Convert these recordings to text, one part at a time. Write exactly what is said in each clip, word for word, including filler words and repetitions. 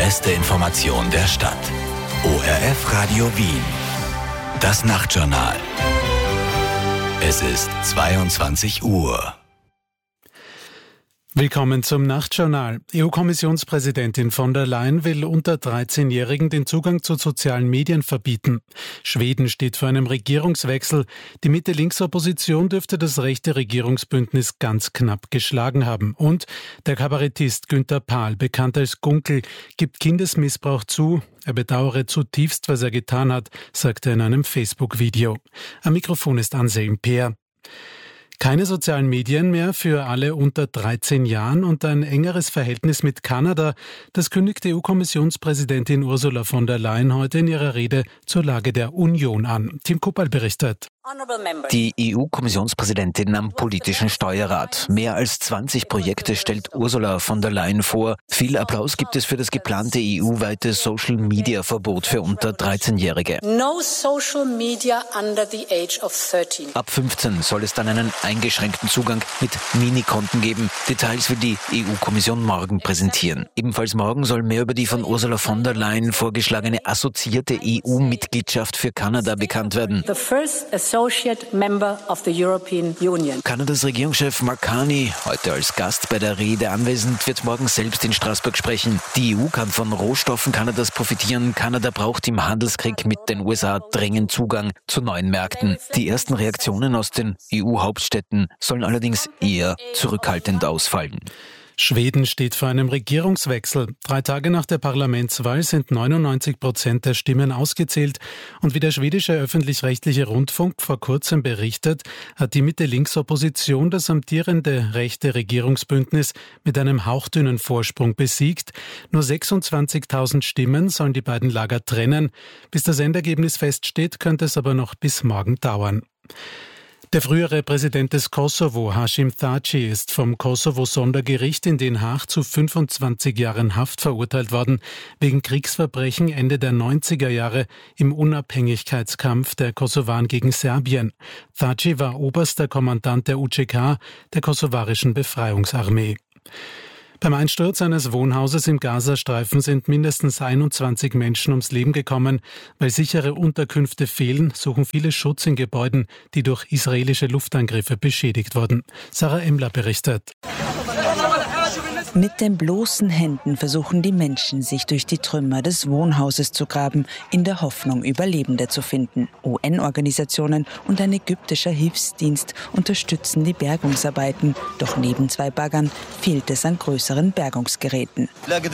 beste Information der Stadt. O R F Radio Wien. Das Nachtjournal. Es ist zweiundzwanzig Uhr. Willkommen zum Nachtjournal. E U-Kommissionspräsidentin von der Leyen will unter dreizehnjährigen den Zugang zu sozialen Medien verbieten. Schweden steht vor einem Regierungswechsel. Die Mitte-Links-Opposition dürfte das rechte Regierungsbündnis ganz knapp geschlagen haben. Und der Kabarettist Günther Pahl, bekannt als Gunkel, gibt Kindesmissbrauch zu. Er bedauere zutiefst, was er getan hat, sagt er in einem Facebook-Video. Am Mikrofon ist Anselm Peer. Keine sozialen Medien mehr für alle unter dreizehn Jahren und ein engeres Verhältnis mit Kanada, das kündigte E U-Kommissionspräsidentin Ursula von der Leyen heute in ihrer Rede zur Lage der Union an. Tim Kuppal berichtet. Die E U-Kommissionspräsidentin am politischen Steuerrat. Mehr als zwanzig Projekte stellt Ursula von der Leyen vor. Viel Applaus gibt es für das geplante E U-weite Social-Media-Verbot für unter dreizehnjährige. No social media under the age of thirteen. Ab fünfzehn soll es dann einen eingeschränkten Zugang mit Minikonten geben. Details will die E U-Kommission morgen präsentieren. Ebenfalls morgen soll mehr über die von Ursula von der Leyen vorgeschlagene assoziierte E U-Mitgliedschaft für Kanada bekannt werden. The first associate member of the European Union. Kanadas Regierungschef Mark Carney, heute als Gast bei der Rede anwesend, wird morgen selbst in Straßburg sprechen. Die E U kann von Rohstoffen Kanadas profitieren. Kanada braucht im Handelskrieg mit den U S A dringend Zugang zu neuen Märkten. Die ersten Reaktionen aus den E U-Hauptstädten sollen allerdings eher zurückhaltend ausfallen. Schweden steht vor einem Regierungswechsel. Drei Tage nach der Parlamentswahl sind neunundneunzig Prozent der Stimmen ausgezählt. Und wie der schwedische öffentlich-rechtliche Rundfunk vor kurzem berichtet, hat die Mitte-Links-Opposition das amtierende rechte Regierungsbündnis mit einem hauchdünnen Vorsprung besiegt. Nur sechsundzwanzigtausend Stimmen sollen die beiden Lager trennen. Bis das Endergebnis feststeht, könnte es aber noch bis morgen dauern. Der frühere Präsident des Kosovo, Hashim Thaçi, ist vom Kosovo-Sondergericht in Den Haag zu fünfundzwanzig Jahren Haft verurteilt worden, wegen Kriegsverbrechen Ende der neunziger Jahre im Unabhängigkeitskampf der Kosovaren gegen Serbien. Thaçi war oberster Kommandant der U C K, der kosovarischen Befreiungsarmee. Beim Einsturz eines Wohnhauses im Gazastreifen sind mindestens einundzwanzig Menschen ums Leben gekommen. Weil sichere Unterkünfte fehlen, suchen viele Schutz in Gebäuden, die durch israelische Luftangriffe beschädigt wurden. Sarah Emler berichtet. Mit den bloßen Händen versuchen die Menschen, sich durch die Trümmer des Wohnhauses zu graben, in der Hoffnung, Überlebende zu finden. U N-Organisationen und ein ägyptischer Hilfsdienst unterstützen die Bergungsarbeiten. Doch neben zwei Baggern fehlt es an größeren Bergungsgeräten.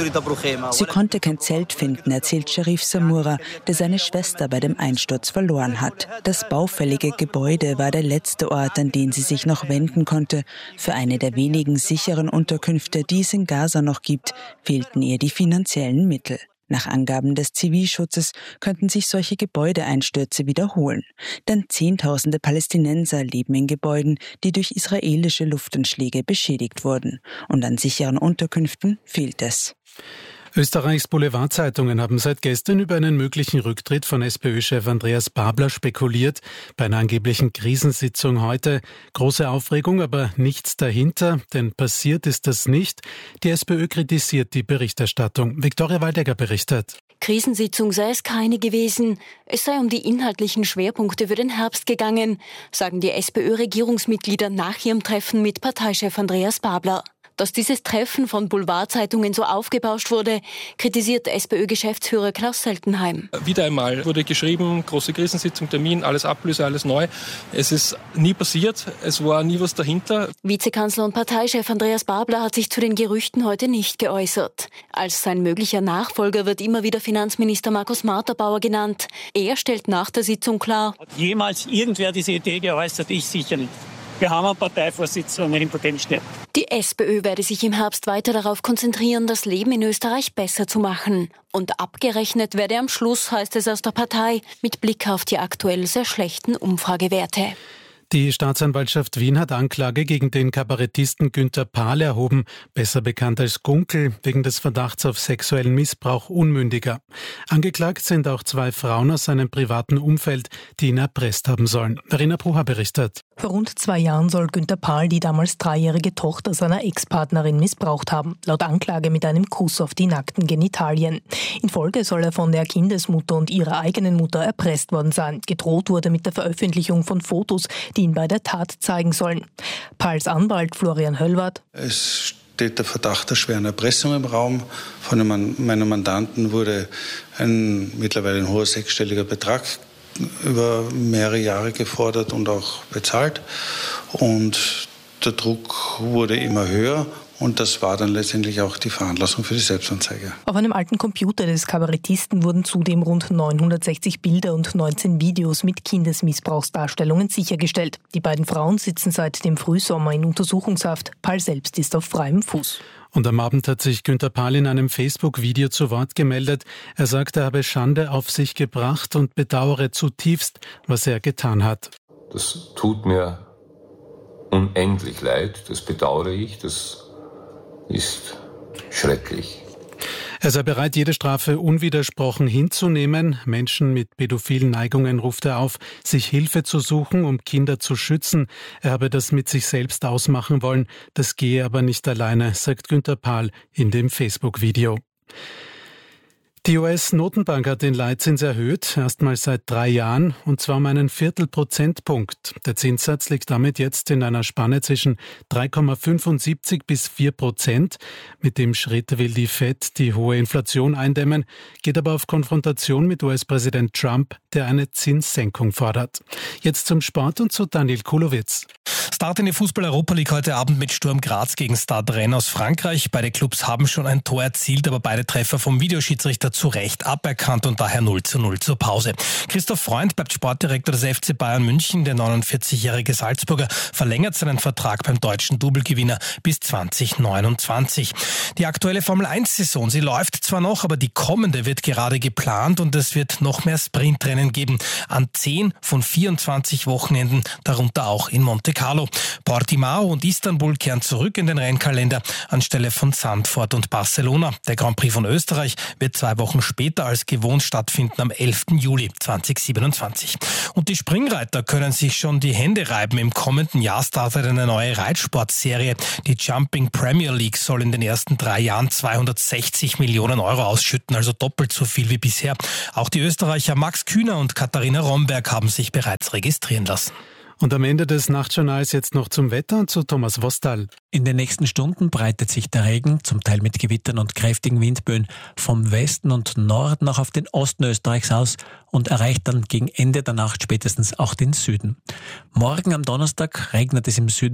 Sie konnte kein Zelt finden, erzählt Sherif Samura, der seine Schwester bei dem Einsturz verloren hat. Das baufällige Gebäude war der letzte Ort, an den sie sich noch wenden konnte. Für eine der wenigen sicheren Unterkünfte, die es in Gaza noch gibt, fehlten ihr die finanziellen Mittel. Nach Angaben des Zivilschutzes könnten sich solche Gebäudeeinstürze wiederholen. Denn Zehntausende Palästinenser leben in Gebäuden, die durch israelische Luftanschläge beschädigt wurden. Und an sicheren Unterkünften fehlt es. Österreichs Boulevardzeitungen haben seit gestern über einen möglichen Rücktritt von SPÖ-Chef Andreas Babler spekuliert. Bei einer angeblichen Krisensitzung heute. Große Aufregung, aber nichts dahinter, denn passiert ist das nicht. Die SPÖ kritisiert die Berichterstattung. Viktoria Waldecker berichtet. Krisensitzung sei es keine gewesen. Es sei um die inhaltlichen Schwerpunkte für den Herbst gegangen, sagen die SPÖ-Regierungsmitglieder nach ihrem Treffen mit Parteichef Andreas Babler. Dass dieses Treffen von Boulevardzeitungen so aufgebauscht wurde, kritisiert SPÖ-Geschäftsführer Klaus Seltenheim. Wieder einmal wurde geschrieben, große Krisensitzung, Termin, alles Ablöse, alles neu. Es ist nie passiert, es war nie was dahinter. Vizekanzler und Parteichef Andreas Babler hat sich zu den Gerüchten heute nicht geäußert. Als sein möglicher Nachfolger wird immer wieder Finanzminister Markus Marterbauer genannt. Er stellt nach der Sitzung klar: Hat jemals irgendwer diese Idee geäußert? Ich sicher nicht. Wir haben einen Parteivorsitzenden in Potenz. Die SPÖ werde sich im Herbst weiter darauf konzentrieren, das Leben in Österreich besser zu machen. Und abgerechnet werde am Schluss, heißt es aus der Partei, mit Blick auf die aktuell sehr schlechten Umfragewerte. Die Staatsanwaltschaft Wien hat Anklage gegen den Kabarettisten Günther Pahl erhoben, besser bekannt als Gunkel, wegen des Verdachts auf sexuellen Missbrauch Unmündiger. Angeklagt sind auch zwei Frauen aus seinem privaten Umfeld, die ihn erpresst haben sollen. Verena Brucher berichtet. Vor rund zwei Jahren soll Günter Pahl die damals dreijährige Tochter seiner Ex-Partnerin missbraucht haben, laut Anklage mit einem Kuss auf die nackten Genitalien. In Folge soll er von der Kindesmutter und ihrer eigenen Mutter erpresst worden sein. Gedroht wurde mit der Veröffentlichung von Fotos, die ihn bei der Tat zeigen sollen. Pahls Anwalt Florian Höllwarth: Es steht der Verdacht der schweren Erpressung im Raum. Von meinem Mandanten wurde ein mittlerweile ein hoher sechsstelliger Betrag über mehrere Jahre gefordert und auch bezahlt. Und der Druck wurde immer höher. Und das war dann letztendlich auch die Veranlassung für die Selbstanzeige. Auf einem alten Computer des Kabarettisten wurden zudem rund neunhundertsechzig Bilder und neunzehn Videos mit Kindesmissbrauchsdarstellungen sichergestellt. Die beiden Frauen sitzen seit dem Frühsommer in Untersuchungshaft. Pahl selbst ist auf freiem Fuß. Und am Abend hat sich Günter Pahl in einem Facebook-Video zu Wort gemeldet. Er sagt, er habe Schande auf sich gebracht und bedauere zutiefst, was er getan hat. Das tut mir unendlich leid, das bedauere ich, das ist schrecklich. Er sei bereit, jede Strafe unwidersprochen hinzunehmen. Menschen mit pädophilen Neigungen ruft er auf, sich Hilfe zu suchen, um Kinder zu schützen. Er habe das mit sich selbst ausmachen wollen. Das gehe aber nicht alleine, sagt Günter Pahl in dem Facebook-Video. Die U S-Notenbank hat den Leitzins erhöht, erstmals seit drei Jahren, und zwar um einen Viertelprozentpunkt. Der Zinssatz liegt damit jetzt in einer Spanne zwischen drei Komma fünfundsiebzig bis vier Prozent. Mit dem Schritt will die Fed die hohe Inflation eindämmen, geht aber auf Konfrontation mit U S-Präsident Trump, der eine Zinssenkung fordert. Jetzt zum Sport und zu Daniel Kulowitz. Start in die Fußball-Europa League heute Abend mit Sturm Graz gegen Stade Rennes aus Frankreich. Beide Clubs haben schon ein Tor erzielt, aber beide Treffer vom Videoschiedsrichter zu Recht aberkannt und daher null zu null zur Pause. Christoph Freund bleibt Sportdirektor des F C Bayern München. Der neunundvierzigjährige Salzburger verlängert seinen Vertrag beim deutschen Doublegewinner bis zwanzig neunundzwanzig. Die aktuelle Formel eins Saison, sie läuft zwar noch, aber die kommende wird gerade geplant und es wird noch mehr Sprintrennen geben. An zehn von vierundzwanzig Wochenenden, darunter auch in Monte Carlo. Portimao und Istanbul kehren zurück in den Rennkalender anstelle von Zandvoort und Barcelona. Der Grand Prix von Österreich wird zwei Wochen später als gewohnt stattfinden am elften Juli zweitausendsiebenundzwanzig. Und die Springreiter können sich schon die Hände reiben. Im kommenden Jahr startet eine neue Reitsportserie. Die Jumping Premier League soll in den ersten drei Jahren zweihundertsechzig Millionen Euro ausschütten, also doppelt so viel wie bisher. Auch die Österreicher Max Kühner und Katharina Romberg haben sich bereits registrieren lassen. Und am Ende des Nachtjournals jetzt noch zum Wetter und zu Thomas Wostal. In den nächsten Stunden breitet sich der Regen, zum Teil mit Gewittern und kräftigen Windböen, vom Westen und Norden auch auf den Osten Österreichs aus und erreicht dann gegen Ende der Nacht spätestens auch den Süden. Morgen am Donnerstag regnet es im Süden